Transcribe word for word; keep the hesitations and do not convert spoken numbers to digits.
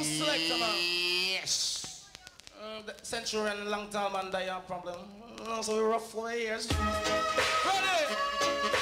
selector, man. Yes. Uh, the century and long time man, they have problem. Uh, so we rough for years. Ready?